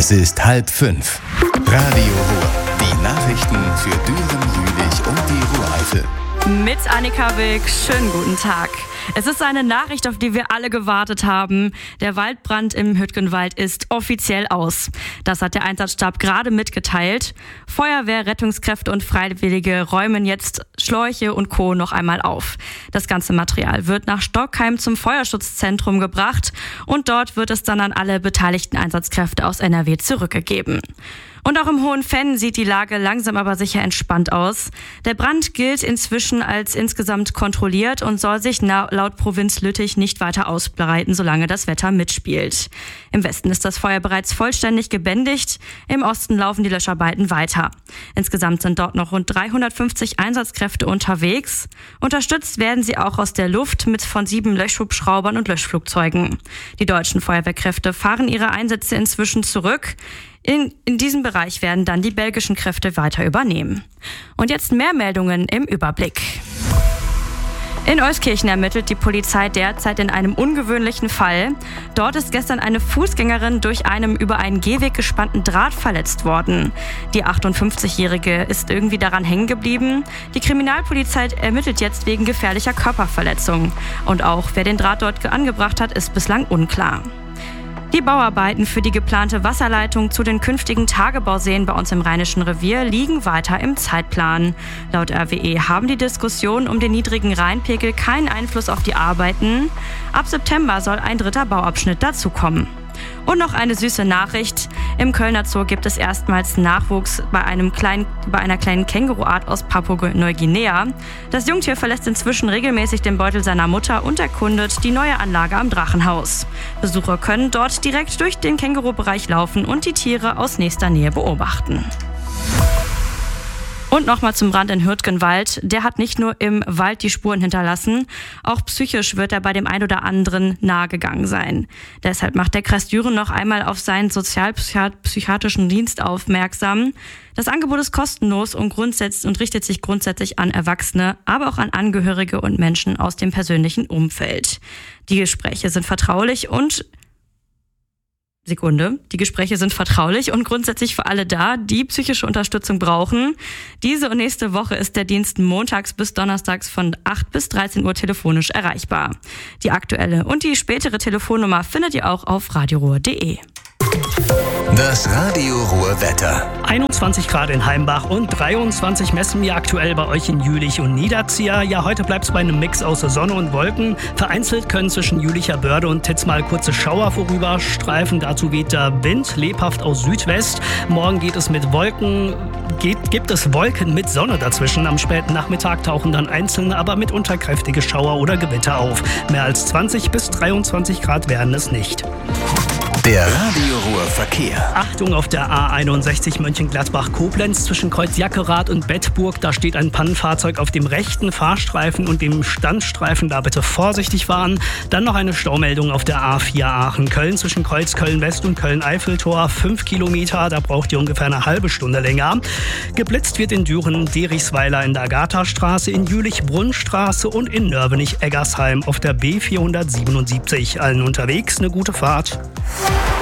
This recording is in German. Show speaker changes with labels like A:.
A: Es ist 4:30. Radio Ruhr. Die Nachrichten für Düren, Jülich und die Ruhr-Eifel.
B: Mit Annika Wilk, schönen guten Tag. Es ist eine Nachricht, auf die wir alle gewartet haben. Der Waldbrand im Hüttgenwald ist offiziell aus. Das hat der Einsatzstab gerade mitgeteilt. Feuerwehr, Rettungskräfte und Freiwillige räumen jetzt Schläuche und Co. noch einmal auf. Das ganze Material wird nach Stockheim zum Feuerschutzzentrum gebracht und dort wird es dann an alle beteiligten Einsatzkräfte aus NRW zurückgegeben. Und auch im Hohenfenn sieht die Lage langsam aber sicher entspannt aus. Der Brand gilt inzwischen als insgesamt kontrolliert und soll sich laut Provinz Lüttich nicht weiter ausbreiten, solange das Wetter mitspielt. Im Westen ist das Feuer bereits vollständig gebändigt. Im Osten laufen die Löscharbeiten weiter. Insgesamt sind dort noch rund 350 Einsatzkräfte unterwegs. Unterstützt werden sie auch aus der Luft von 7 Löschhubschraubern und Löschflugzeugen. Die deutschen Feuerwehrkräfte fahren ihre Einsätze inzwischen zurück. In diesem Bereich werden dann die belgischen Kräfte weiter übernehmen. Und jetzt mehr Meldungen im Überblick. In Euskirchen ermittelt die Polizei derzeit in einem ungewöhnlichen Fall. Dort ist gestern eine Fußgängerin durch einen über einen Gehweg gespannten Draht verletzt worden. Die 58-Jährige ist irgendwie daran hängen geblieben. Die Kriminalpolizei ermittelt jetzt wegen gefährlicher Körperverletzung. Und auch wer den Draht dort angebracht hat, ist bislang unklar. Die Bauarbeiten für die geplante Wasserleitung zu den künftigen Tagebauseen bei uns im Rheinischen Revier liegen weiter im Zeitplan. Laut RWE haben die Diskussionen um den niedrigen Rheinpegel keinen Einfluss auf die Arbeiten. Ab September soll ein 3. Bauabschnitt dazukommen. Und noch eine süße Nachricht. Im Kölner Zoo gibt es erstmals Nachwuchs bei einer kleinen Känguruart aus Papua-Neuguinea. Das Jungtier verlässt inzwischen regelmäßig den Beutel seiner Mutter und erkundet die neue Anlage am Drachenhaus. Besucher können dort direkt durch den Kängurubereich laufen und die Tiere aus nächster Nähe beobachten. Und nochmal zum Brand in Hüttgenwald. Der hat nicht nur im Wald die Spuren hinterlassen, auch psychisch wird er bei dem einen oder anderen nahegegangen sein. Deshalb macht der Kreis Düren noch einmal auf seinen sozialpsychiatrischen Dienst aufmerksam. Das Angebot ist kostenlos und richtet sich grundsätzlich an Erwachsene, aber auch an Angehörige und Menschen aus dem persönlichen Umfeld. Die Gespräche sind vertraulich und grundsätzlich für alle da, die psychische Unterstützung brauchen. Diese und nächste Woche ist der Dienst montags bis donnerstags von 8 bis 13 Uhr telefonisch erreichbar. Die aktuelle und die spätere Telefonnummer findet ihr auch auf radioruhr.de.
A: Das Radio Ruhr Wetter.
C: 21 Grad in Heimbach und 23 messen wir aktuell bei euch in Jülich und Niederzieher. Ja, heute bleibt es bei einem Mix aus Sonne und Wolken. Vereinzelt können zwischen Jülicher Börde und Titz mal kurze Schauer vorüberstreifen. Dazu weht der Wind lebhaft aus Südwest. Morgen gibt es Wolken mit Sonne dazwischen. Am späten Nachmittag tauchen dann einzelne, aber mitunter kräftige Schauer oder Gewitter auf. Mehr als 20 bis 23 Grad werden es nicht.
A: Der Radio Ruhr Verkehr.
C: Achtung auf der A61 Mönchengladbach-Koblenz zwischen Kreuz Jackerath und Bettburg. Da steht ein Pannenfahrzeug auf dem rechten Fahrstreifen und dem Standstreifen. Da bitte vorsichtig fahren. Dann noch eine Staumeldung auf der A4 Aachen-Köln zwischen Kreuz Köln-West und Köln-Eiffeltor. 5 Kilometer, da braucht ihr ungefähr eine halbe Stunde länger. Geblitzt wird in Düren Derichsweiler in der Agathastraße, in Jülich Brunnstraße und in Nörvenich Eggersheim auf der B477. Allen unterwegs eine gute Fahrt.